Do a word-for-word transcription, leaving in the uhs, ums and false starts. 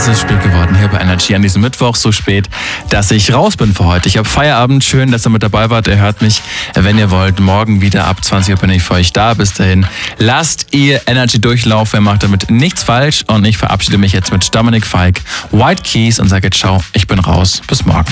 ist spät geworden hier bei Energy an diesem Mittwoch, so spät, dass ich raus bin für heute. Ich habe Feierabend, schön, dass ihr mit dabei wart. Ihr hört mich, wenn ihr wollt, morgen wieder ab zwanzig Uhr bin ich für euch da. Bis dahin, lasst ihr Energy durchlaufen, ihr macht damit nichts falsch und ich verabschiede mich jetzt mit Dominik Fike, White Keys und sage ciao, ich bin raus. Bis morgen.